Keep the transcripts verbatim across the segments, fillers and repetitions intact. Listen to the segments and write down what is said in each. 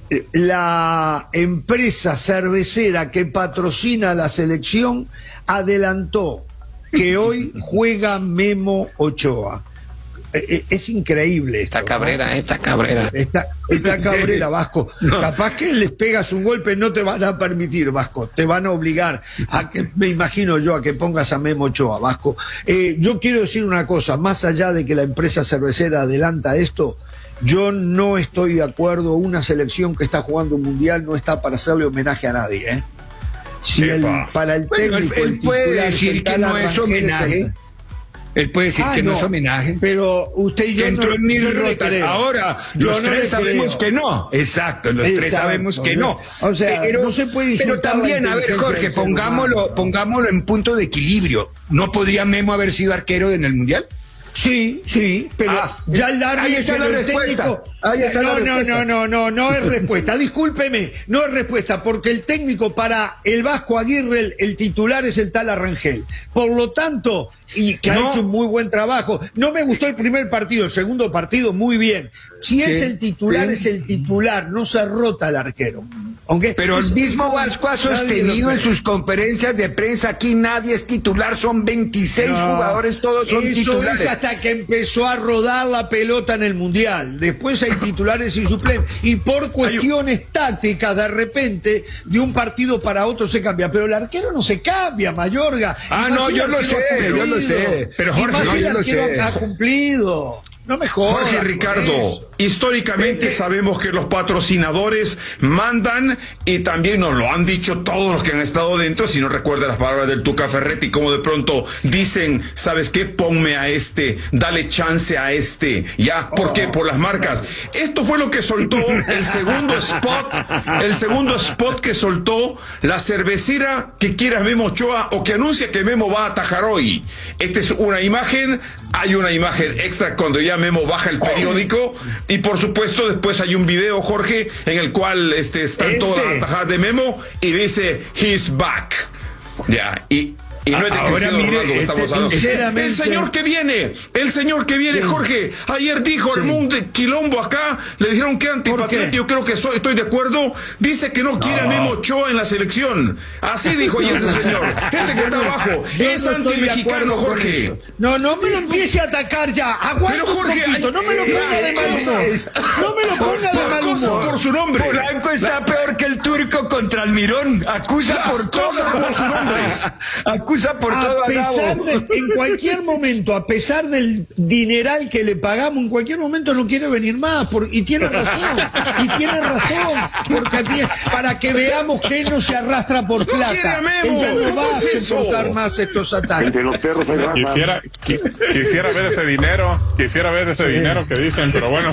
la empresa cervecera que patrocina la selección adelantó que hoy juega Memo Ochoa. Es increíble esto, Está Cabrera, ¿no? Está Cabrera. Está, está Cabrera, Vasco. No. Capaz que les pegas un golpe, no te van a permitir, Vasco. Te van a obligar a que, me imagino yo, a que pongas a Memo Ochoa, Vasco. Eh, yo quiero decir una cosa, más allá de que la empresa cervecera adelanta esto, yo no estoy de acuerdo. Una selección que está jugando un mundial no está para hacerle homenaje a nadie, ¿eh? Si el, para el técnico, bueno, él, él puede decir que no es homenaje. Es, Él puede decir ah, que no, no es homenaje. Pero usted y yo que entró no, en mil yo no rotas. Ahora, yo los no tres sabemos creo. que no. Exacto, los Exacto, tres sabemos que no. O sea, pero, no se puede pero también, a ver, Jorge, pongámoslo, pongámoslo en punto de equilibrio. ¿No podría Memo haber sido arquero en el Mundial? Sí, sí, pero ah, ya el árbitro, ahí está la respuesta. Técnico, ahí está no, la respuesta. no, no, no, no, no es respuesta. Discúlpeme, no es respuesta, porque el técnico para el Vasco Aguirre, el, el titular es el tal Arrangel. Por lo tanto, y que no. ha hecho un muy buen trabajo. No me gustó el primer partido, el segundo partido muy bien. Si es sí, el titular, sí. es el titular, no se rota el arquero. Aunque pero el mismo Vasco ha sostenido en sus conferencias de prensa, aquí nadie es titular, son veintiséis no, jugadores, todos son eso titulares. Es hasta que empezó a rodar la pelota en el Mundial. Después hay titulares y suplentes. Y por cuestiones tácticas, de repente, de un partido para otro se cambia. Pero el arquero no se cambia, Mayorga. Ah, no, yo lo sé, yo lo sé. Pero Jorge, no, yo lo sé. Ha cumplido. No me jodas, Jorge Ricardo, históricamente sabemos que los patrocinadores mandan y también nos lo han dicho todos los que han estado dentro, si no recuerda las palabras del Tuca Ferretti, como de pronto dicen, ¿sabes qué? Ponme a este, dale chance a este, ¿ya? ¿Por qué? Por las marcas. Esto fue lo que soltó el segundo spot, el segundo spot que soltó la cervecera que quiera Memo Ochoa o que anuncia que Memo va a atajar hoy. Esta es una imagen, hay una imagen extra cuando ya Memo baja el periódico y por supuesto después hay un video, Jorge, en el cual este, están este. todas las atajadas de Memo y dice he's back. Ya, y Y no es de ahora mire, Ronaldo, este, estamos hablando. El señor que viene, el señor que viene, sí. Jorge, ayer dijo sí. el mundo de quilombo acá, le dijeron que antipatriota, yo creo que soy, estoy de acuerdo, dice que no, no. quiere a Memo Ochoa en la selección. Así dijo ayer ese señor, ese que está abajo, yo es no antimexicano, Jorge. No, no me lo empiece a atacar ya, aguanta. Pero Jorge, un poquito, no me lo ponga de mal humor. No me lo ponga de mal humor. Por su nombre. Polanco está peor que el turco contra Almirón, acusa Las por todo por su nombre. Acusa por a todo pesar de, en cualquier momento, a pesar del dineral que le pagamos, en cualquier momento no quiere venir más, por, y tiene razón, y tiene razón, porque tiene, para que veamos que él no se arrastra por plata, Memo, él no va a es soportar más estos ataques. Quisiera, qui, quisiera ver ese dinero, quisiera ver ese sí. dinero que dicen, pero bueno.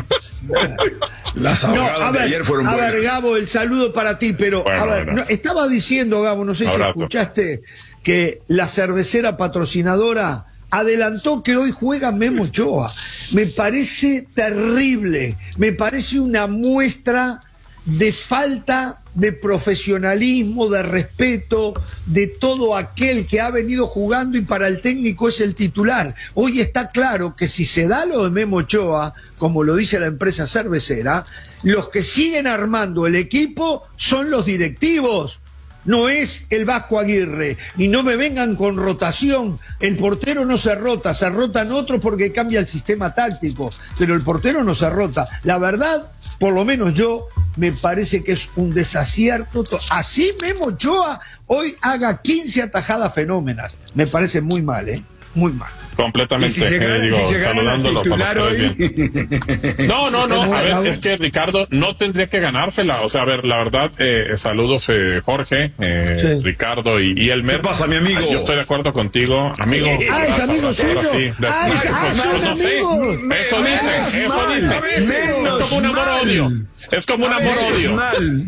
Las abogadas no, a ver, de ayer fueron a buenas. ver, Gabo, el saludo para ti, pero bueno, a ver, bueno. No, estaba diciendo, Gabo, no sé Abrazo. si escuchaste, que la cervecera patrocinadora adelantó que hoy juega Memo Ochoa. Me parece terrible, me parece una muestra de falta de profesionalismo, de respeto, de todo aquel que ha venido jugando y para el técnico es el titular. Hoy está claro que si se da lo de Memo Ochoa, como lo dice la empresa cervecera, los que siguen armando el equipo son los directivos. No es el Vasco Aguirre, y no me vengan con rotación. El portero no se rota, se rotan otros porque cambia el sistema táctico, pero el portero no se rota. La verdad, por lo menos yo, me parece que es un desacierto. Así Memo Ochoa hoy haga quince atajadas fenómenas. Me parece muy mal, ¿eh? Muy mal. Completamente, si gana, eh, digo, si saludándolos a los tres bien. No, no, no, a ver, es que Ricardo no tendría que ganársela, o sea, a ver, la verdad, eh, saludos eh, Jorge, eh, sí. Ricardo y, y Elmer. ¿Qué pasa, mi amigo? Yo estoy de acuerdo contigo, amigo. Ah, es amigo suyo. Sí. Ah, es, ah, pues, pues, no sé, eso dice, eso dice. Es como un amor-odio. Es como un amor-odio.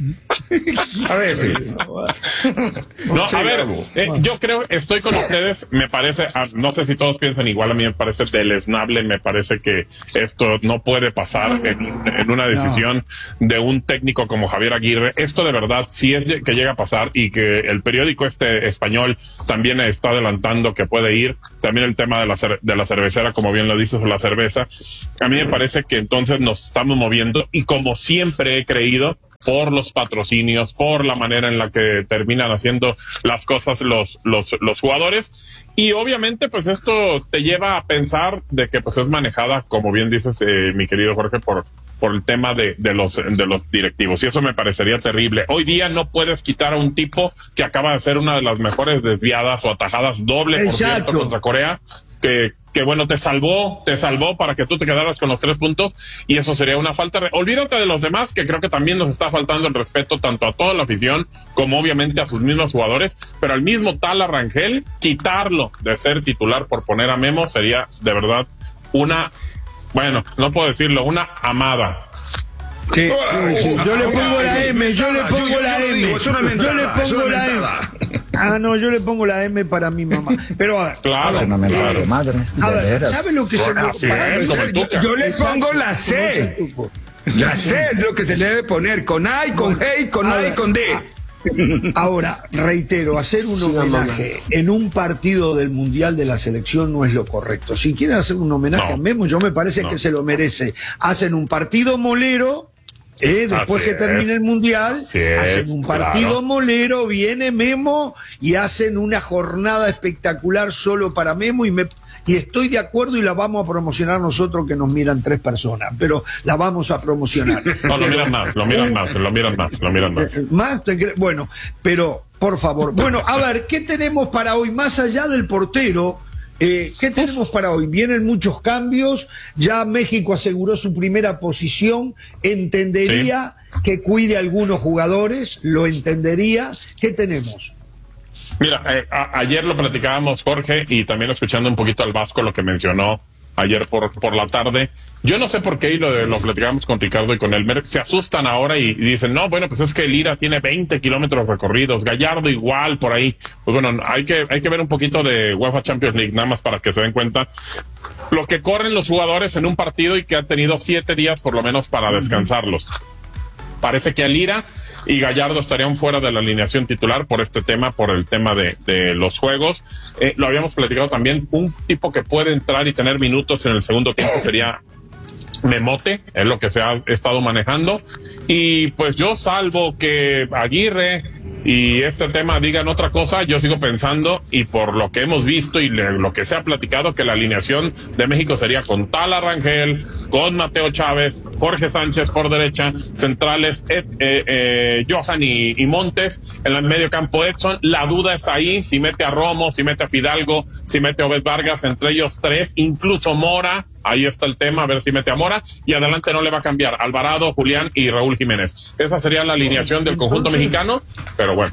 A veces. No, a ver, eh, yo creo, estoy con ustedes, me parece, no sé si todos piensan igual, a mí me parece deleznable, me parece que esto no puede pasar en, en una decisión no. de un técnico como Javier Aguirre. Esto de verdad, si es que llega a pasar y que el periódico este español también está adelantando que puede ir, también el tema de la, de la cervecera, como bien lo dices, la cerveza, a mí me parece que entonces nos estamos moviendo y como siempre he creído, por los patrocinios, por la manera en la que terminan haciendo las cosas los, los, los jugadores. Y obviamente, pues esto te lleva a pensar de que pues es manejada, como bien dices, eh, mi querido Jorge, por por el tema de, de los de los directivos, y eso me parecería terrible. Hoy día no puedes quitar a un tipo que acaba de ser una de las mejores desviadas o atajadas doble, por cierto, contra Corea, que que bueno, te salvó, te salvó para que tú te quedaras con los tres puntos, y eso sería una falta. Olvídate de los demás, que creo que también nos está faltando el respeto tanto a toda la afición como obviamente a sus mismos jugadores, pero al mismo Tala Rangel, quitarlo de ser titular por poner a Memo sería de verdad una, bueno, no puedo decirlo, una amada. Sí, sí, sí. Yo le pongo la M, yo le pongo la M, yo le pongo la M. Ah, no, yo le pongo la M para mi mamá. Pero a ver, claro, a ver, madre, madre, a ver, ¿sabe lo que se me yo, yo le pongo la C. La C es lo que se le debe poner, con A y con G y con A y con D. Ahora, reitero, hacer un homenaje en un partido del Mundial de la Selección no es lo correcto. Si quieren hacer un homenaje no, a Memo, yo me parece no. que se lo merece. Hacen un partido molero, eh, después Así que termine es. el Mundial, Así hacen es, un partido claro. molero, viene Memo y hacen una jornada espectacular solo para Memo, y me y estoy de acuerdo, y la vamos a promocionar nosotros, que nos miran tres personas, pero la vamos a promocionar. No, lo miran más, lo miran más, lo miran más, lo miran más. Más, te cre- bueno, pero por favor. Bueno, a ver, ¿qué tenemos para hoy? Más allá del portero, eh, ¿qué tenemos para hoy? Vienen muchos cambios, ya México aseguró su primera posición, entendería sí. que cuide a algunos jugadores, lo entendería. ¿Qué tenemos? Mira, eh, a, ayer lo platicábamos, Jorge, y también escuchando un poquito al Vasco lo que mencionó ayer por por la tarde. Yo no sé por qué, y lo, lo platicábamos con Ricardo y con Elmer, se asustan ahora y, y dicen, no, bueno, pues es que Lira tiene veinte kilómetros recorridos, Gallardo igual, por ahí. Pues bueno, hay que hay que ver un poquito de UEFA Champions League, nada más para que se den cuenta lo que corren los jugadores en un partido y que han tenido siete días por lo menos para descansarlos. Parece que a Lira y Gallardo estarían fuera de la alineación titular por este tema, por el tema de, de los juegos. Eh, lo habíamos platicado también, un tipo que puede entrar y tener minutos en el segundo tiempo sería Memote, es lo que se ha estado manejando. Y pues yo, salvo que Aguirre y este tema digan otra cosa, yo sigo pensando, y por lo que hemos visto y le, lo que se ha platicado, que la alineación de México sería con Tala Rangel, con Mateo Chávez, Jorge Sánchez por derecha, centrales eh, eh, eh, Johan y, y Montes, en el medio campo Edson. La duda es ahí, si mete a Romo, si mete a Fidalgo, si mete a Obed Vargas, entre ellos tres, incluso Mora. Ahí está el tema, a ver si mete a Mora, y adelante no le va a cambiar Alvarado, Julián y Raúl Jiménez. Esa sería la alineación del conjunto Entonces, mexicano, pero bueno.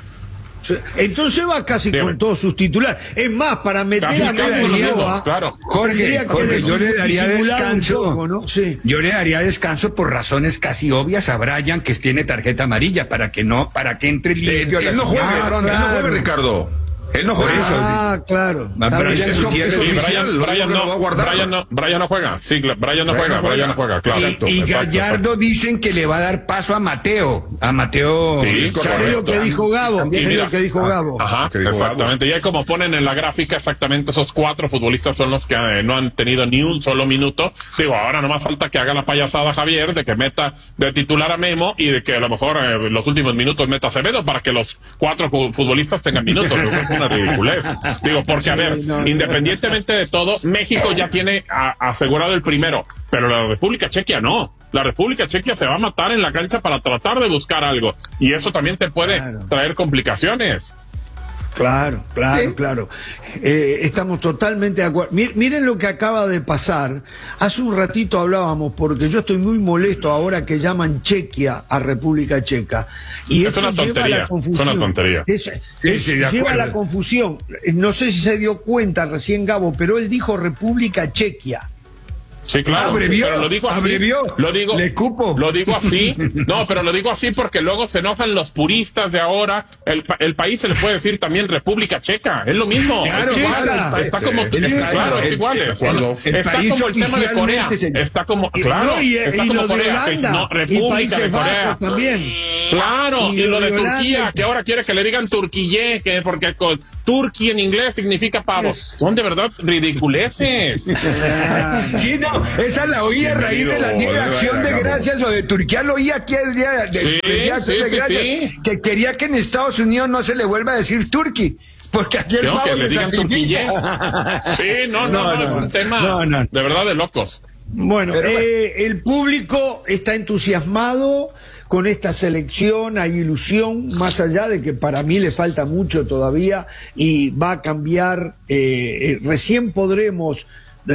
Entonces va casi Dime. con todos sus titulares. Es más, para meter casi, a Memo, claro. Jorge, Jorge yo le daría descanso. Poco, ¿no? Sí. Yo le daría descanso por razones casi obvias a Brian, que tiene tarjeta amarilla, para que no, para que entre limpio. Él no juega, ah, claro. él no juega, Ricardo. Él no juega. Ah, eso. claro. Brian, eso, Gutiérrez, eso sí, oficial, Brian, Brian, no, no va Brian, no, Brian no juega. Sí, Brian no juega, Brian no juega, claro. Y, exacto, y exacto, Gallardo exacto. dicen que le va a dar paso a Mateo. A Mateo. Sí, es lo que dijo Gabo. Y mira, es lo que dijo Gabo. Ajá, que dijo exactamente. Gabo. Y ahí como ponen en la gráfica, exactamente esos cuatro futbolistas son los que eh, no han tenido ni un solo minuto. Digo, ahora nomás falta que haga la payasada Javier, de que meta de titular a Memo, y de que a lo mejor eh, los últimos minutos meta a Acevedo, para que los cuatro futbolistas tengan minutos. Yo creo que es una ridiculez. Digo, porque a ver, no, no, independientemente de todo, México ya tiene a, asegurado el primero, pero la República Chequia no. La República Chequia se va a matar en la cancha para tratar de buscar algo, y eso también te puede claro. traer complicaciones. Claro, claro, ¿Sí? claro. Eh, estamos totalmente de acuerdo. Mir, miren lo que acaba de pasar. Hace un ratito hablábamos, porque yo estoy muy molesto ahora que llaman Chequia a República Checa. Y es una tontería. Es una tontería. Es, es, sí, sí, lleva la confusión. No sé si se dio cuenta recién Gabo, pero él dijo República Chequia. Sí, claro, abrevió, pero lo digo así, abrevió, lo digo, le cupo. Lo digo así, no, pero lo digo así porque luego se enojan los puristas de ahora. El, el país se le puede decir también República Checa, es lo mismo. Claro, es igual, claro, está como, el, está, claro, el, es igual. El, es, el, está el como el tema de Corea, se... está como, claro, no, y, está y como lo Corea, de Holanda, que no, República de Corea. También. Claro, y, y lo de, de Turquía, Holanda, que ahora quiere que le digan Turquille, que porque con Turquía en inglés significa pavo. Son de verdad ridiculeces. Sí, no, no, esa la oí a raíz de la Día de Acción de Gracias, lo de Turquía lo oí aquí el día de, sí, de, día sí, de sí, Gracias, sí. que quería que en Estados Unidos no se le vuelva a decir Turqui. Porque aquí el no, pavo que le se digan sacrifica. Sí, no, no, no, no, es un tema no, no. de verdad de locos. Bueno, Pero, eh, el público está entusiasmado con esta selección, hay ilusión, más allá de que para mí le falta mucho todavía y va a cambiar, eh, eh, recién podremos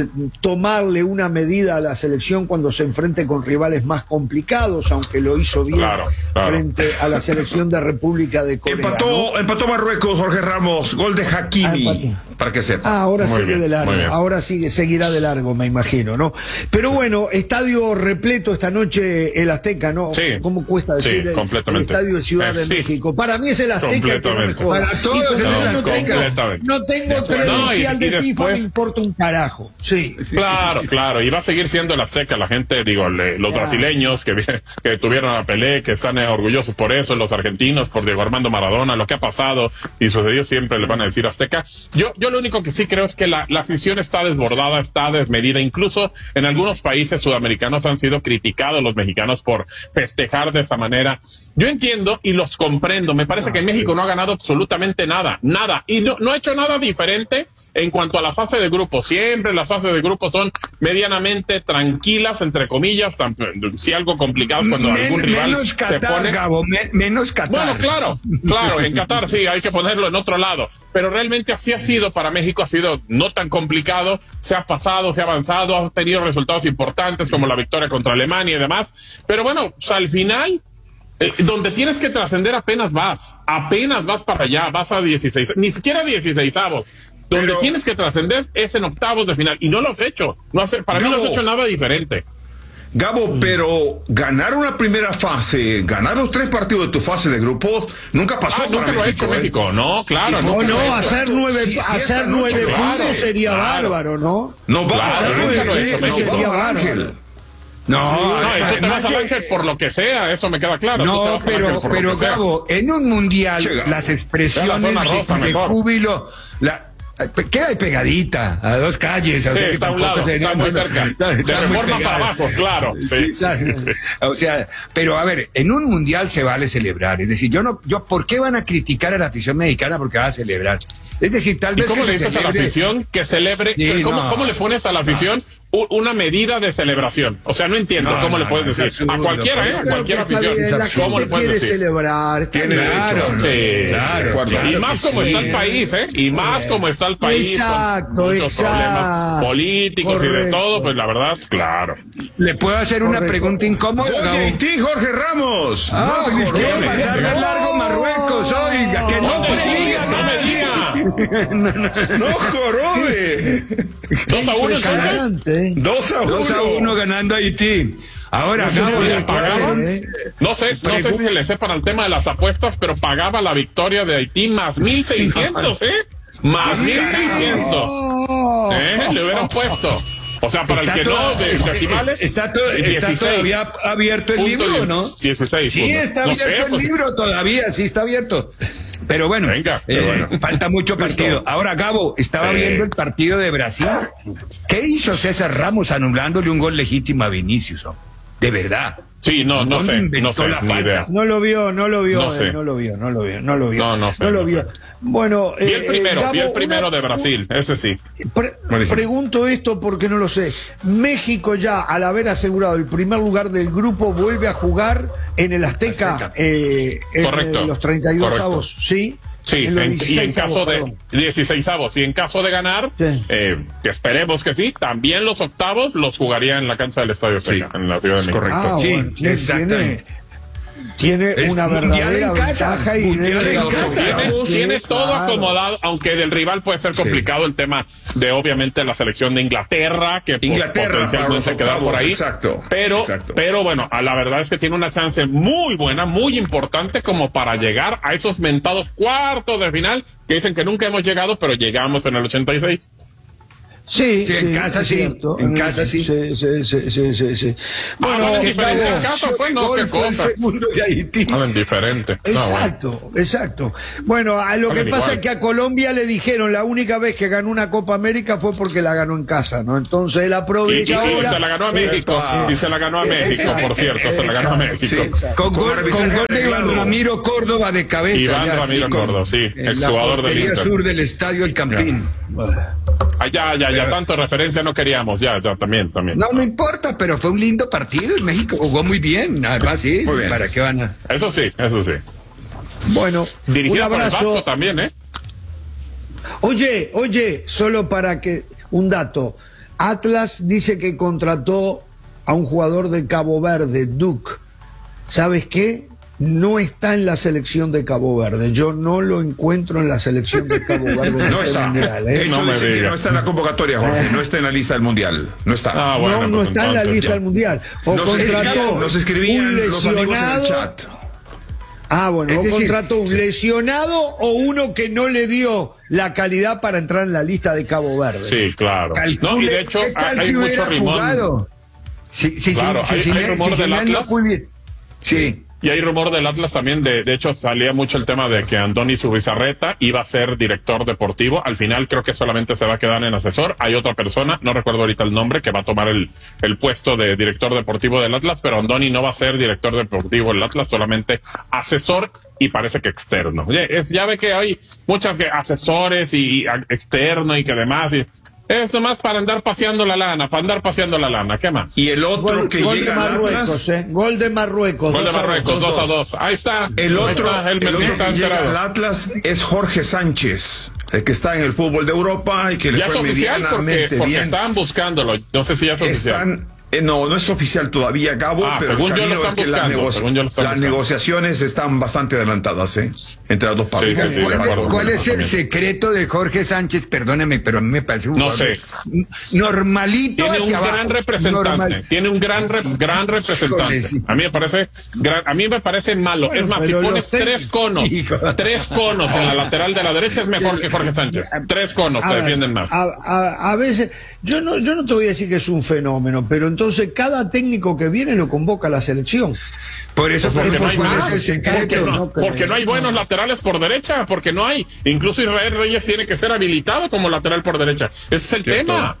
tomarle una medida a la selección cuando se enfrente con rivales más complicados, aunque lo hizo bien claro, claro. frente a la selección de República de Corea. Empató, ¿no? empató Marruecos, Jorge Ramos, gol de Hakimi, ah, para que sepa. Ah, ahora muy sigue bien, de largo, ahora sigue, seguirá de largo, me imagino, ¿no? Pero bueno, estadio repleto esta noche el Azteca, ¿no? Sí, ¿Cómo cuesta decir sí, el, completamente. el estadio de Ciudad eh, de sí. México? Para mí es el Azteca, que no me joda. Para todos y es el no, Azteca. tengo, no tengo credencial no, y, y de después... FIFA, me importa un carajo. Sí. Claro, claro, y va a seguir siendo el Azteca, la gente, digo, le, los claro. brasileños que, que tuvieron a Pelé, que están eh, orgullosos por eso, los argentinos por Diego Armando Maradona, lo que ha pasado y sucedió siempre le van a decir Azteca. Yo, yo lo único que sí creo es que la, la afición está desbordada, está desmedida, incluso en algunos países sudamericanos han sido criticados los mexicanos por festejar de esa manera. Yo entiendo y los comprendo, me parece que México no ha ganado absolutamente nada, nada, y no, no ha hecho nada diferente en cuanto a la fase de grupo. Siempre las fases de grupo son medianamente tranquilas, entre comillas, tan, si algo complicado cuando Men, algún rival menos Qatar, se pone... Gabo, me, menos Qatar. Bueno, claro, claro, en Qatar sí, hay que ponerlo en otro lado, pero realmente así ha sido para México, ha sido no tan complicado, se ha pasado, se ha avanzado, ha tenido resultados importantes como la victoria contra Alemania y demás, pero bueno, pues al final... Eh, donde tienes que trascender apenas vas, apenas vas para allá, vas a dieciséis, ni siquiera dieciseisavos. Donde pero, tienes que trascender es en octavos de final y no lo has hecho. No has, para Gabo, mí no has hecho nada diferente. Gabo, pero ganar una primera fase, ganar los tres partidos de tu fase de grupos, nunca pasó ah, para nunca México. lo ha hecho ¿eh? México, no, claro. No, no, no, hacer nueve, sí, hacer sí, nueve noche, puntos claro, sería claro. bárbaro, ¿no? No va claro, a ser nunca lo ha hecho México. sería bárbaro. No, no, y tú te vas al Ángel por lo que sea, eso me queda claro. No, pero, pero Gabo, en un mundial, che, las expresiones rosa, de, de júbilo, la, queda pegadita a dos calles, o sí, sea que está, lado, se, está no, muy cerca, está, de está reforma para abajo, claro. Sí. Sí, o sea, pero a ver, en un mundial se vale celebrar, es decir, yo no, yo, ¿por qué van a criticar a la afición mexicana porque va a celebrar? Es decir, tal vez. ¿Y cómo que le dices celebre... a la afición que celebre? Sí, ¿cómo, no, ¿Cómo le pones a la afición no. una medida de celebración? O sea, no entiendo no, cómo no, le puedes decir. Absurdo, a cualquiera, ¿eh? A cualquier afición. Bien, la ¿Cómo le puedes decir? celebrar. Tiene claro, derecho. Sí, claro, claro, claro. Y más como sí. está el país, ¿eh? Y más como está el país. Exacto, con muchos exacto. problemas políticos Correcto. y de todo, pues la verdad, claro. ¿Le puedo hacer Correcto. una pregunta incómoda? Oye, ti, Jorge Ramos. Ah, no, es que va a pasar de largo Marruecos, oiga, que no te diga, no me diga. no, no, no jorobe. Dos a uno, entonces. Dos a uno. Dos a uno ganando Haití. Ahora, no, Gabo, sé, pagaban, ¿eh? no sé, no sé si se le sepan al tema de las apuestas, pero pagaba la victoria de Haití más mil seiscientos, ¿eh? Más mil seiscientos. ¿Eh? Le hubieran puesto. O sea, para está el que todo, no, de decimales. Está, todo, está todavía abierto el libro, ¿no? dieciséis. Sí, está no abierto sé, el pues, libro todavía, sí está abierto. Pero bueno, Venga, eh, bueno. falta mucho partido. Listo. Ahora, Gabo, estaba eh. viendo el partido de Brasil. ¿Qué hizo César Ramos anulándole un gol legítimo a Vinicius? Oh? De verdad. Sí, no, no sé, no sé, la ni idea. No lo vio, no lo vio, no, eh, sé. no lo vio, no lo vio, no lo vio. No, no sé, no lo no vio. Sé. Bueno, vi el eh, primero, Gabo, vi el primero una, de Brasil, ese sí. Pre pregunto esto porque no lo sé. México ya, al haber asegurado el primer lugar del grupo, vuelve a jugar en el Azteca, Azteca. Eh, en Correcto. los treinta y dos avos, ¿sí? Sí, en en, y en caso de dieciseisavos, y en caso de ganar, sí. eh, que esperemos que sí, también los octavos los jugaría en la cancha del Estadio Azteca, sí. en la Ciudad de México. Correcto. Ah, sí, bueno, exactamente. Tiene, tiene una verdadera ventaja y tiene, tiene, tiene todo claro. acomodado, aunque del rival puede ser complicado sí. el tema de obviamente la selección de Inglaterra, que Inglaterra, potencialmente quedar por ahí. Exacto, pero, exacto. pero bueno, a la verdad es que tiene una chance muy buena, muy importante como para llegar a esos mentados cuartos de final que dicen que nunca hemos llegado, pero llegamos en el ochenta y seis. Sí, sí, en sí, casa sí, cierto. en casa sí. Sí, sí, sí, sí, sí, sí. Bueno, Bueno, en diferente Gabo, casa fue, no, qué fue el cosa. segundo de Haití. No, en diferente. No, Exacto, bueno. exacto. Bueno, a lo Valen que pasa igual. es que a Colombia le dijeron la única vez que ganó una Copa América fue porque la ganó en casa, ¿no? Entonces él Y, y- aprovecha y ahora. se la ganó a México, Eh, y se la ganó a México, por cierto, se la ganó a México. Sí. Con Con gol, arbitraje con gol de Iván arreglado. Ramiro Córdoba de cabeza. Iván ya, Ramiro sí, con- Córdoba, sí, en el la jugador del portería Inter. sur del estadio El Campín. Ah, ya, ya, ya, tanto referencia no queríamos, ya, ya, también, también. No, no importa, pero fue un lindo partido. El México jugó muy bien. Además, sí, Muy bien. ¿para qué van a...? Eso sí, eso sí. Bueno, un Dirigida por el abrazo. Vasco también, ¿eh? Oye, oye, solo para que un dato. Atlas dice que contrató a un jugador de Cabo Verde, Duke. ¿Sabes qué? No está en la selección de Cabo Verde. Yo no lo encuentro en la selección de Cabo Verde. en No este está. mundial, De ¿eh? hecho, No me dicen que diga. no está en la convocatoria, Jorge. No está en la lista del mundial. No está. Ah, bueno, no, no pues está en la entonces lista ya. del mundial. O Nos contrató escribían, nos escribían un los amigos en el lesionado. chat. Ah, bueno, Es o decir, contrató un lesionado o uno que no le dio la calidad para entrar en la lista de Cabo Verde. Sí, claro. No, y de hecho, ¿qué tal hay que mucho hubiera rimón. jugado? Sí, sí, Claro, sí, hay- sí, hay sí, rumor sí, del sí, Atlas. no pude- Sí. Y hay rumor del Atlas también, de, de hecho salía mucho el tema de que Andoni Zubizarreta iba a ser director deportivo, al final creo que solamente se va a quedar en asesor, hay otra persona, no recuerdo ahorita el nombre, que va a tomar el, el puesto de director deportivo del Atlas, pero Andoni no va a ser director deportivo del Atlas, solamente asesor y parece que externo. Oye, es, ya ve que hay muchas que asesores y, y a- externo y que demás, y es nomás para andar paseando la lana, para andar paseando la lana, ¿qué más? Y el otro Gol, que gol de llega al Marruecos, Atlas. ¿eh? Gol de Marruecos. Gol de dos a Marruecos, dos. dos a dos. Ahí está. El Ahí otro, está, el el otro Merlín está que llega enterado. al Atlas es Jorge Sánchez, el que está en el fútbol de Europa y que le Ya es fue oficial porque, medianamente porque bien. estaban buscándolo. No sé si ya es oficial. Están, eh, no, no es oficial todavía, Gabo, Ah, pero según el yo lo camino están es que las, buscando, negoci- según yo lo están las buscando. negociaciones están bastante adelantadas, ¿eh? Entre las dos partes. Sí, sí, sí, de ¿Cuál, acuerdo. cuál es el También. secreto de Jorge Sánchez? Perdóname, pero a mí me parece un No jugador sé. normalito Tiene un hacia gran abajo. representante, Normal. tiene un gran re- gran representante. Híjole, sí. A mí me parece gran- a mí me parece malo. Bueno, es más, si pero pones los técnicos- tres conos, Hijo. tres conos en la lateral de la derecha es mejor que Jorge Sánchez. Tres conos A te ver, defienden más. A, a- a veces, yo no, yo no te voy a decir que es un fenómeno, pero entonces cada técnico que viene lo convoca a la selección. Por eso, Porque porque no hay ¿cuál más, es el porque secreto? no, no creo. porque no hay buenos laterales por derecha, porque no hay. Incluso Israel Reyes tiene que ser habilitado como lateral por derecha. Ese es el Cierto. tema.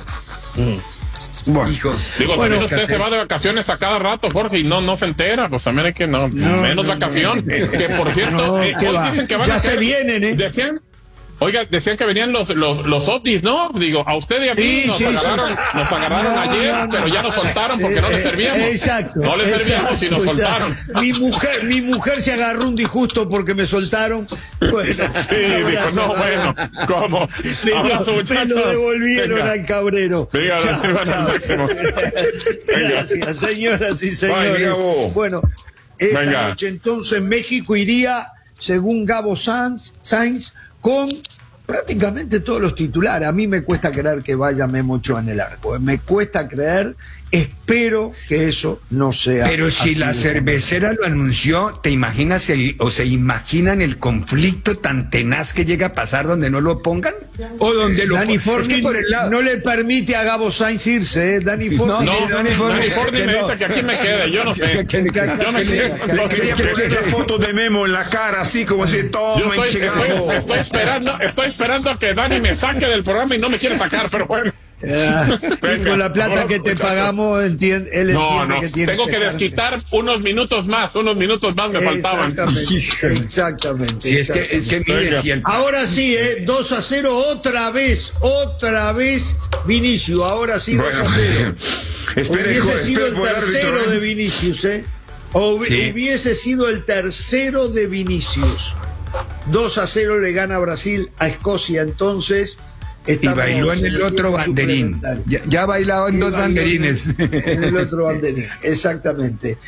Bueno, Digo, Bueno, también usted escasez. se va de vacaciones a cada rato, Jorge, y no, no se entera. Pues también hay que no, menos no, vacación. Que por cierto, No, eh, ¿qué hoy va? dicen que van Ya a se ser- vienen, ¿eh? Decían, oiga, decían que venían los, los, los ovnis, ¿no? Digo, a usted y a mí Sí, nos, sí, agarraron, sí. nos agarraron No, ayer, no, no. pero ya nos soltaron porque no le Eh, servíamos. eh, Exacto. No le servíamos y nos exacto, soltaron. exacto. Mi mujer, mi mujer se agarró un disgusto porque me soltaron. Bueno, Sí, dijo, abrazo, no, abrazo. bueno, ¿cómo? Me lo- Abrazo, me muchachos. lo devolvieron Venga. al cabrero. Venga, Chao, reciban al chao. máximo. Gracias, señoras y señores. Vaya, Gabo. Bueno, esta Venga. noche entonces México iría, según Gabo Sainz, Sainz, con prácticamente todos los titulares. A mí me cuesta creer que vaya Memo Ochoa en el arco. Me cuesta creer, espero que eso no sea. Pero si así la de cervecera lo anunció, ¿te imaginas el, o se imaginan el conflicto tan tenaz que llega a pasar donde no lo pongan? O donde lo Dani es que Forni por el lado- no le permite a Gabo Sainz irse, ¿eh? Dani Forni. No, Sí, Dani Forni, Dani Forni que me no. dice que aquí me quede, yo no sé. Que- que- que- Yo me que- sé. que- no sé Quería qué- poner la foto de Memo en la cara, así como así, Yo toma, estoy, enchegado. estoy, estoy esperando, estoy esperando a que Dani me saque del programa y no me quiere sacar, pero bueno. Ah, y Venga, con la plata vámonos, que te muchachos. pagamos, entiende, él No, entiende no, que tiene tengo que dejarte. desquitar unos minutos más, unos minutos más me faltaban. Exactamente. Exactamente. Sí, es que, es que mire, Venga. si el- Ahora sí, ¿eh? dos a cero otra vez, otra vez Vinicius, ahora sí dos Bueno, a cero. espere, Hubiese espere sido el por el tercero árbitro, ¿eh? de Vinicius, ¿eh? O- Sí. Hubiese sido el tercero de Vinicius. dos a cero le gana Brasil a Escocia, entonces. y estamos bailó en el tiempo otro banderín. suplementario. Ya, ya ha bailado en Y dos bailó banderines. En el otro banderín, exactamente.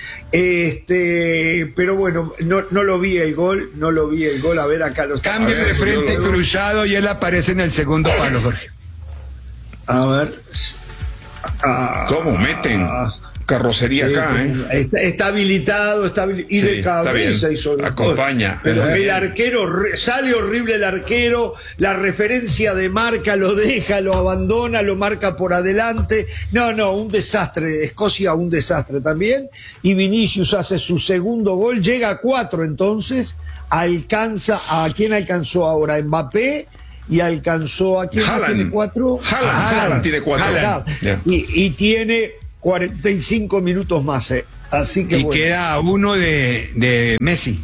Este, pero bueno, no, no lo vi el gol, no lo vi el gol. A ver, acá los Cambio A ver, de frente yo lo- cruzado y él aparece en el segundo palo, Jorge. A ver. Ah, ¿Cómo meten? carrocería acá, ¿eh? Está, está habilitado, está habilitado, y sí, de cabeza hizo acompaña. Pero el arquero, sale horrible el arquero, la referencia de marca lo deja, lo abandona, lo marca por adelante. No, no, un desastre. Escocia, un desastre también. Y Vinicius hace su segundo gol, llega a cuatro entonces, alcanza, ¿a quién alcanzó ahora? Mbappé. Y alcanzó a quién tiene cuatro. Haaland tiene cuatro. Yeah. Y, y tiene cuarenta y cinco minutos más. Eh. Así que y bueno. Queda uno de, de Messi.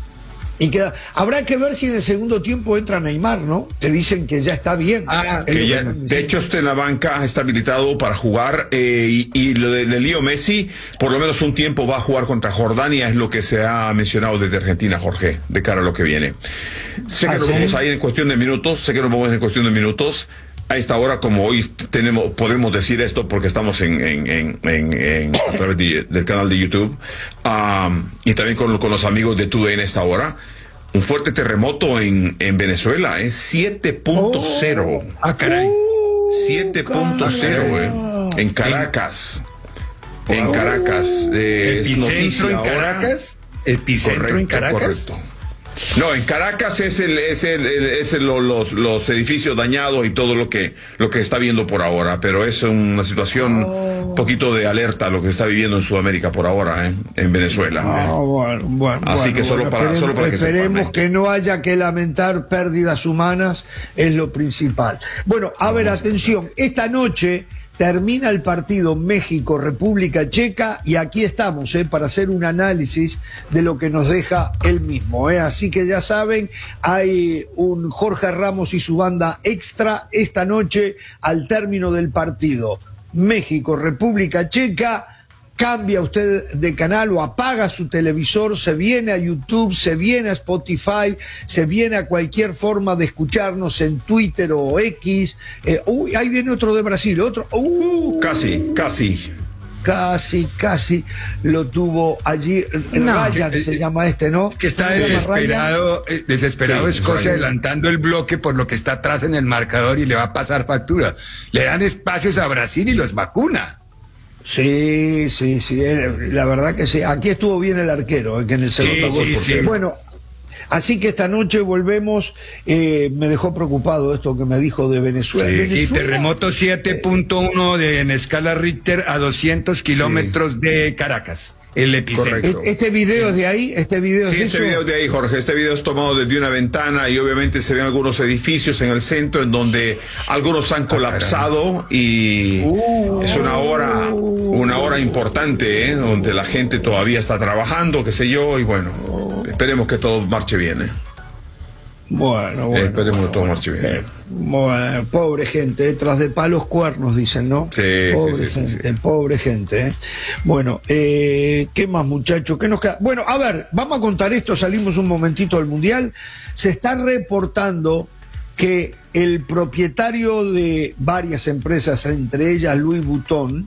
Y queda, habrá que ver si en el segundo tiempo entra Neymar, ¿no? Te dicen que ya está bien. Ah, que ya, de hecho, está en la banca, está habilitado para jugar. Eh, y, y lo de, de Leo Messi, por lo menos un tiempo va a jugar contra Jordania, es lo que se ha mencionado desde Argentina, Jorge, de cara a lo que viene. Sé que ah, nos ¿sí? vamos a ir en cuestión de minutos, sé que nos vamos en cuestión de minutos. A esta hora, como hoy tenemos, podemos decir esto porque estamos en, en, en, en, en a través de, del canal de YouTube, um, y también con, con los amigos de TUDN en esta hora, un fuerte terremoto en, en Venezuela, es ¿eh? siete punto cero. Oh, ah, caray. siete punto cero, eh, en Caracas. En, en Caracas. Eh, ¿Epicentro es noticia en Caracas? ¿Epicentro correcto, en Caracas? Correcto. No, en Caracas es el, es el, el es el, los, los edificios dañados y todo lo que, lo que está viendo por ahora, pero es una situación un oh. poquito de alerta lo que está viviendo en Sudamérica por ahora, ¿eh? En Venezuela. Ah, ¿eh? bueno, bueno, Así bueno, que solo bueno, para, esperemos, solo para que esperemos sepan, que ¿eh? no haya que lamentar pérdidas humanas, es lo principal. Bueno, a ver, atención, esta noche termina el partido México-República Checa y aquí estamos eh, para hacer un análisis de lo que nos deja él mismo. Eh. Así que ya saben, hay un Jorge Ramos y su banda extra esta noche al término del partido México-República Checa. Cambia usted de canal o apaga su televisor, se viene a YouTube, se viene a Spotify, se viene a cualquier forma de escucharnos en Twitter o X. Eh, uy, ahí viene otro de Brasil, otro. Uh, casi, casi. Casi, casi lo tuvo allí. No, Ryan que, se eh, llama este, ¿no? Que está desesperado, eh, desesperado sí, Escocia adelantando el bloque por lo que está atrás en el marcador y le va a pasar factura. Le dan espacios a Brasil y los vacuna. Sí, sí, sí, la verdad que sí. Aquí estuvo bien el arquero, que en el segundo sí, gol. Sí, sí. Bueno, así que esta noche volvemos. Eh, me dejó preocupado esto que me dijo de Venezuela. Sí, Venezuela, sí, terremoto siete punto uno de, en escala Richter a doscientos kilómetros sí. de Caracas. El epicentro. Correcto. Este video es de ahí, este video es sí, de este eso? video es de ahí, Jorge. Este video es tomado desde una ventana y obviamente se ven algunos edificios en el centro en donde algunos han colapsado y uh, es una hora, una hora importante, ¿eh? Donde la gente todavía está trabajando, qué sé yo, y bueno, esperemos que todo marche bien, ¿eh? Bueno, bueno. Eh, esperemos bueno, que todo bueno, marche bien. Eh, bueno, pobre gente, tras de palos cuernos, dicen, ¿no? Sí, pobre sí, sí, gente, sí, sí. pobre gente. ¿eh? Bueno, eh, ¿qué más, muchachos? ¿Qué nos queda? Bueno, a ver, vamos a contar esto, salimos un momentito del Mundial. Se está reportando que el propietario de varias empresas, entre ellas Louis Vuitton,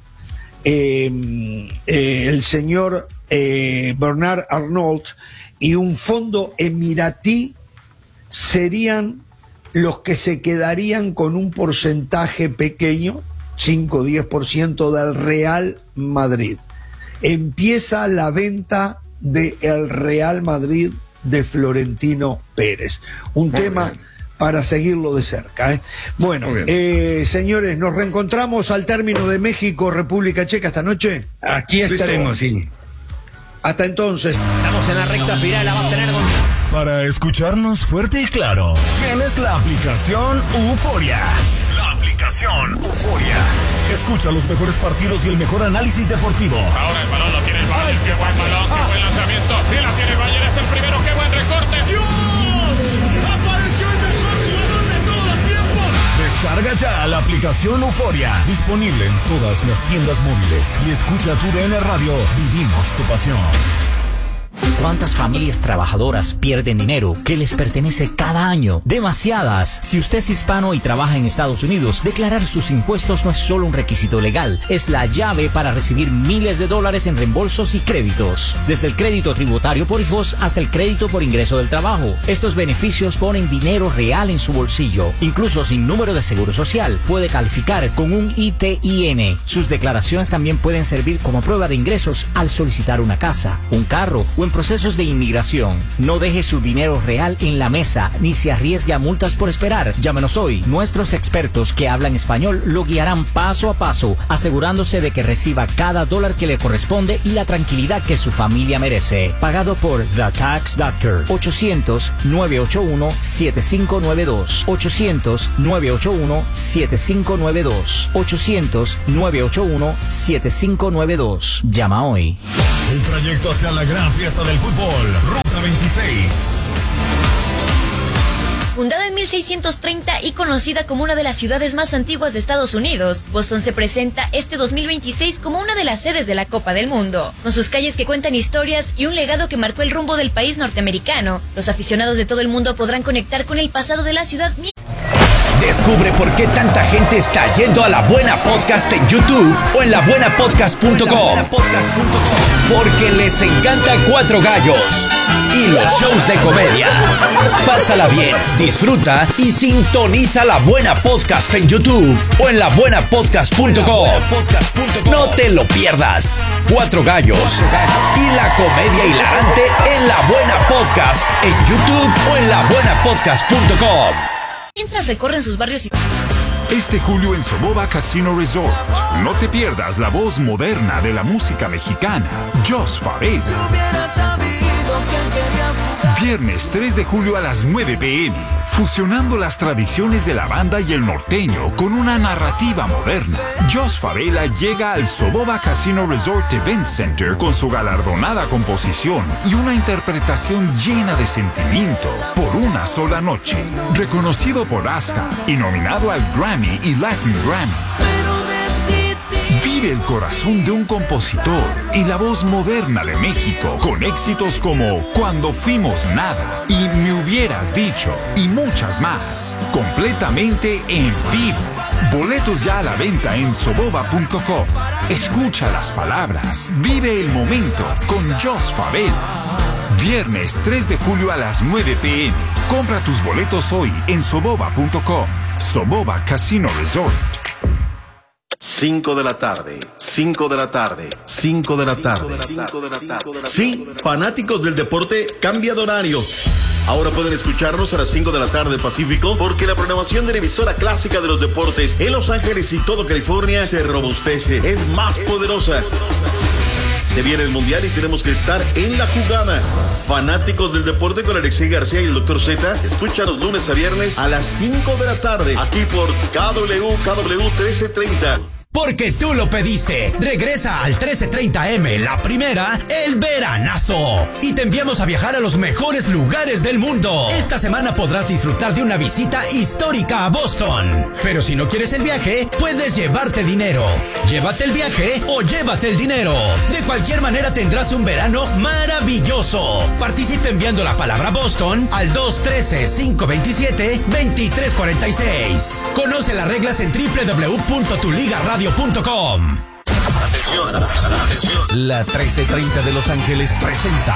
eh, eh, el señor eh, Bernard Arnault, y un fondo emiratí serían los que se quedarían con un porcentaje pequeño, cinco o diez por ciento del Real Madrid. Empieza la venta del Real Madrid de Florentino Pérez. Un Muy tema bien. Para seguirlo de cerca. ¿eh? Bueno, eh, señores, nos reencontramos al término de México, República Checa esta noche. Aquí estaremos, sí. Hasta entonces. Estamos en la recta final, la va a tener con... Para escucharnos fuerte y claro, tienes la aplicación Euforia. La aplicación Euforia. Escucha los mejores partidos y el mejor análisis deportivo. Ahora el balón lo tiene el Bayern. Qué buen balón, qué buen lanzamiento. Y la tiene el Bayern, es el primero, qué buen recorte. ¡Dios! ¡Apareció el mejor jugador de todos los tiempos! Descarga ya la aplicación Euforia. Disponible en todas las tiendas móviles. Y escucha tu D N Radio. Vivimos tu pasión. ¿Cuántas familias trabajadoras pierden dinero que les pertenece cada año? Demasiadas. Si usted es hispano y trabaja en Estados Unidos, declarar sus impuestos no es solo un requisito legal, es la llave para recibir miles de dólares en reembolsos y créditos. Desde el crédito tributario por hijos hasta el crédito por ingreso del trabajo. Estos beneficios ponen dinero real en su bolsillo. Incluso sin número de seguro social, puede calificar con un I T I N. Sus declaraciones también pueden servir como prueba de ingresos al solicitar una casa, un carro o en procesos de inmigración. No deje su dinero real en la mesa ni se arriesgue a multas por esperar. Llámenos hoy. Nuestros expertos que hablan español lo guiarán paso a paso, asegurándose de que reciba cada dólar que le corresponde y la tranquilidad que su familia merece. Pagado por The Tax Doctor. ochocientos, nueve ocho uno, siete cinco nueve dos. ochocientos, nueve ocho uno, siete cinco nueve dos. ochocientos, nueve ocho uno, siete cinco nueve dos. Llama hoy. El trayecto hacia la gran fiesta del fútbol. Ruta veintiséis. Fundada en mil seiscientos treinta y conocida como una de las ciudades más antiguas de Estados Unidos, Boston se presenta este dos mil veintiséis como una de las sedes de la Copa del Mundo. Con sus calles que cuentan historias y un legado que marcó el rumbo del país norteamericano, los aficionados de todo el mundo podrán conectar con el pasado de la ciudad. Descubre por qué tanta gente está yendo a La Buena Podcast en YouTube o en la buena podcast punto com. Porque les encanta Cuatro Gallos y los shows de comedia. Pásala bien, disfruta y sintoniza La Buena Podcast en YouTube o en la buena podcast punto com. No te lo pierdas. Cuatro Gallos y la comedia hilarante en La Buena Podcast en YouTube o en la buena podcast punto com. Mientras recorren sus barrios y... Este julio en Soboba Casino Resort, no te pierdas la voz moderna de la música mexicana, Jos Favela. Viernes tres de julio a las nueve pe eme, fusionando las tradiciones de la banda y el norteño con una narrativa moderna. Jos Favela llega al Soboba Casino Resort Event Center con su galardonada composición y una interpretación llena de sentimiento por una sola noche. Reconocido por ASCA y nominado al Grammy y Latin Grammy. Vive el corazón de un compositor y la voz moderna de México con éxitos como Cuando Fuimos Nada y Me Hubieras Dicho y muchas más, completamente en vivo. Boletos ya a la venta en soboba punto com. Escucha las palabras, vive el momento con Jos Favela. Viernes tres de julio a las nueve pe eme. Compra tus boletos hoy en soboba punto com. Soboba Casino Resort. cinco de la tarde, cinco de la tarde, cinco de la tarde. Sí, fanáticos del deporte, cambia de horario. Ahora pueden escucharnos a las cinco de la tarde Pacífico, porque la programación de la emisora clásica de los deportes en Los Ángeles y todo California se robustece, es más poderosa. Se viene el Mundial y tenemos que estar en la jugada. Fanáticos del deporte con Alexei García y el doctor Z, escucha los lunes a viernes a las cinco de la tarde, aquí por K W K W trece treinta. Porque tú lo pediste. Regresa al trece treinta eme, la primera, el veranazo. Y te enviamos a viajar a los mejores lugares del mundo. Esta semana podrás disfrutar de una visita histórica a Boston. Pero si no quieres el viaje, puedes llevarte dinero. Llévate el viaje o llévate el dinero. De cualquier manera tendrás un verano maravilloso. Participa enviando la palabra Boston al dos uno tres, cinco dos siete, dos tres cuatro seis. Conoce las reglas en doble u doble u doble u punto tu liga radio punto com. La trece treinta de Los Ángeles presenta